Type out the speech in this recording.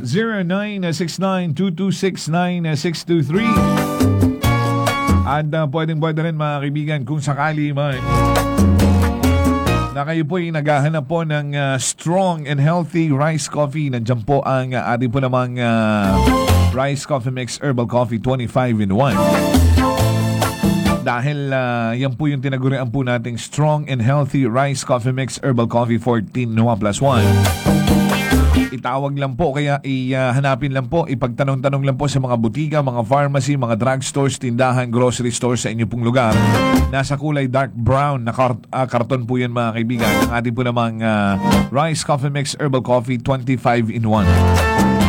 0969-2269-623. At pwedeng-pwede rin mga kaibigan kung sakali man na kayo po ay naghahanap po ng strong and healthy rice coffee. Nandiyan po ang ating po namang Rice Coffee Mix Herbal Coffee 25 in 1. Dahil yan po yung tinagurian po nating strong and healthy Rice Coffee Mix Herbal Coffee 14 in 1 plus 1. Itawag lang po, kaya ihanapin lang po, ipagtanong-tanong lang po sa mga butika, mga pharmacy, mga drugstores, tindahan, grocery stores sa inyo pong lugar. Nasa kulay dark brown na karton po yan mga kaibigan. Ang ating po namang Rice Coffee Mix Herbal Coffee 25 in 1.